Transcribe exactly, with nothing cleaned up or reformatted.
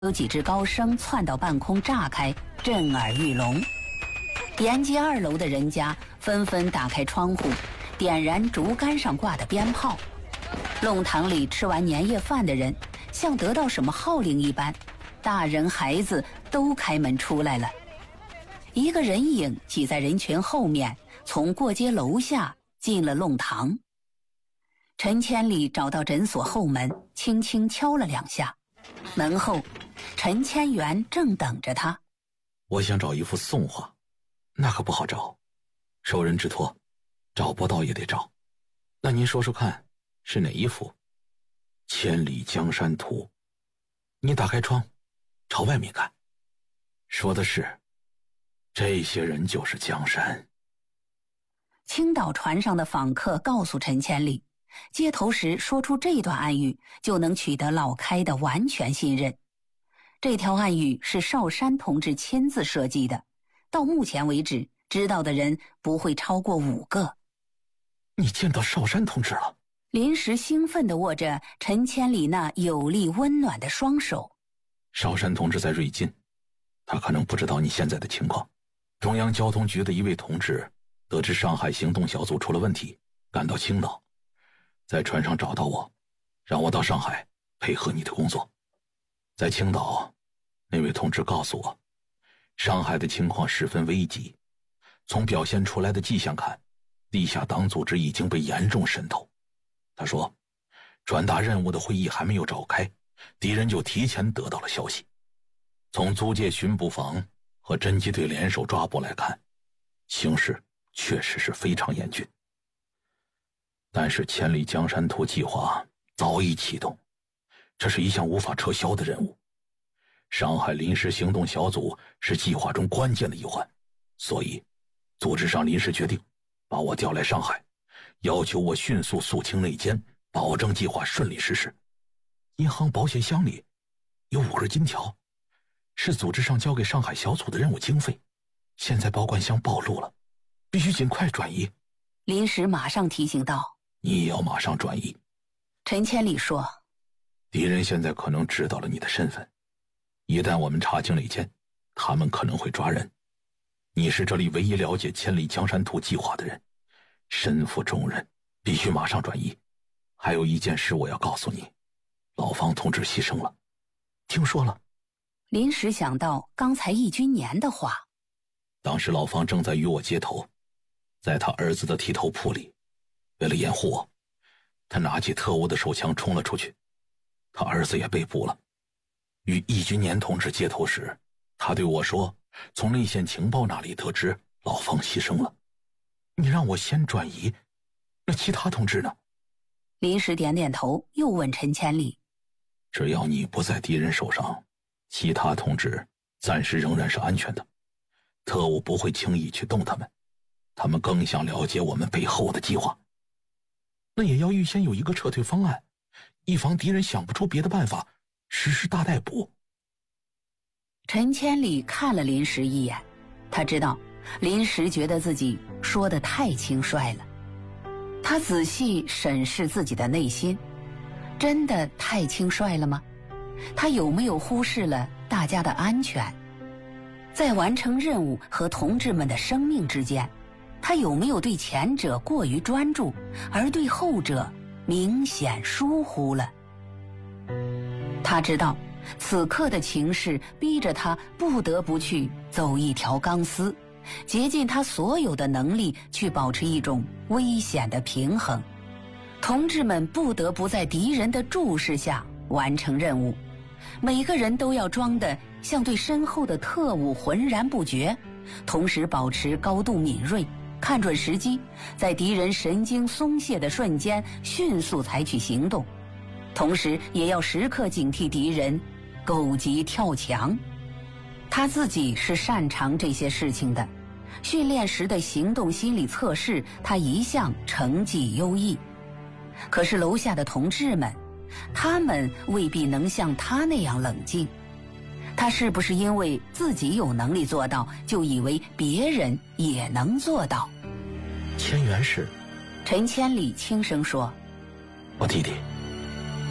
有几只高升窜到半空炸开，震耳欲聋。沿街二楼的人家纷纷打开窗户，点燃竹竿上挂的鞭炮。弄堂里吃完年夜饭的人像得到什么号令一般，大人孩子都开门出来了。一个人影挤在人群后面，从过街楼下进了弄堂。陈千里找到诊所后门，轻轻敲了两下，门后陈千元正等着他。 我想找一幅宋画，那可不好找，受人之托，找不到也得找。那您说说看，是哪一幅？千里江山图。你打开窗，朝外面看，说的是这些人就是江山。 青岛船上的访客告诉陈千里，接头时说出这段暗语，就能取得老开的完全信任。这条暗语是邵山同志亲自设计的，到目前为止，知道的人不会超过五个。 你见到邵山同志了？ 临时兴奋地握着陈千里那有力温暖的双手。 邵山同志在瑞金，他可能不知道你现在的情况。中央交通局的一位同志得知上海行动小组出了问题，赶到青岛，在船上找到我，让我到上海配合你的工作。在青岛，那位同志告诉我，上海的情况十分危急，从表现出来的迹象看，地下党组织已经被严重渗透。他说，传达任务的会议还没有召开，敌人就提前得到了消息。从租界巡捕房和侦缉队联手抓捕来看，形势确实是非常严峻。但是千里江山图计划早已启动，这是一项无法撤销的任务。上海临时行动小组是计划中关键的一环，所以组织上临时决定把我调来上海，要求我迅速肃清内奸，保证计划顺利实施。银行保险箱里有五根金条，是组织上交给上海小组的任务经费，现在保管箱暴露了，必须尽快转移。 临时马上提醒道， 你也要马上转移。 陈千里说， 敌人现在可能知道了你的身份，一旦我们查清内奸，他们可能会抓人。你是这里唯一了解千里江山图计划的人，身负重任，必须马上转移。还有一件事我要告诉你，老方同志牺牲了。听说了？ 临时想到刚才易君年的话。 当时老方正在与我接头，在他儿子的剃头铺里，为了掩护我，他拿起特务的手枪冲了出去，他儿子也被捕了。与易君年同志接头时，他对我说，从内线情报那里得知老方牺牲了。你让我先转移，那其他同志呢？ 临时点点头，又问陈千里， 只要你不在敌人手上，其他同志暂时仍然是安全的，特务不会轻易去动他们，他们更想了解我们背后的计划。那也要预先有一个撤退方案，以防敌人想不出别的办法实施大逮捕。 陈千里看了临时一眼，他知道临时觉得自己说得太轻率了。他仔细审视自己的内心，真的太轻率了吗？他有没有忽视了大家的安全？在完成任务和同志们的生命之间，他有没有对前者过于专注，而对后者明显疏忽了？他知道此刻的情势逼着他不得不去走一条钢丝，竭尽他所有的能力去保持一种危险的平衡。同志们不得不在敌人的注视下完成任务，每个人都要装得像对身后的特务浑然不觉，同时保持高度敏锐，看准时机，在敌人神经松懈的瞬间迅速采取行动，同时也要时刻警惕敌人狗急跳墙。他自己是擅长这些事情的，训练时的行动心理测试他一向成绩优异。可是楼下的同志们，他们未必能像他那样冷静。他是不是因为自己有能力做到，就以为别人也能做到？ 千元是？ 陈千里轻声说， 我弟弟。